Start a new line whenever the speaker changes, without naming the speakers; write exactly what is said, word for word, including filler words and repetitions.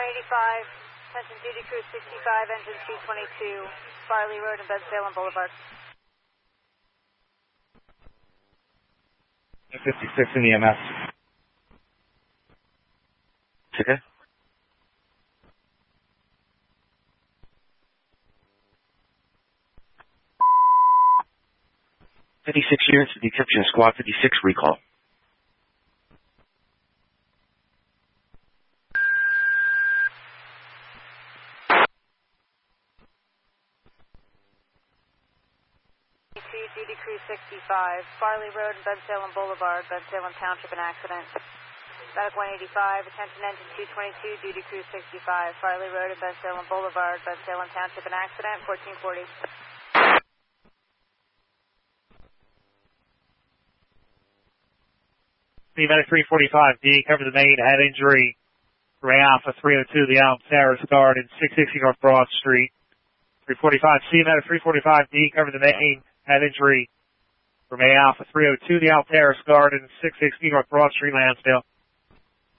eighty-five, attention duty crew sixty-five, engine two twenty-two, Farley Road and Bensalem Boulevard.
fifty-six in the E M S.
Okay. fifty-six units of decryption, squad fifty-six recall.
Duty crew sixty-five, Farley Road and Bensalem Boulevard, Bensalem Township, an accident. Medic one eighty-five, attention engine two twenty-two, duty crew sixty-five, Farley Road and Bensalem Boulevard, Bensalem Township, an accident, fourteen forty.
Medic three forty-five, D, cover the main, head injury. Ray Alpha three oh two, the Alps Terrace Guard in six sixty North Broad Street. three forty-five, C, Medic three forty-five, D, cover the main, head injury. Remain Alpha three oh two, the Altair Guard in six sixty North Broad Street, Lansdale.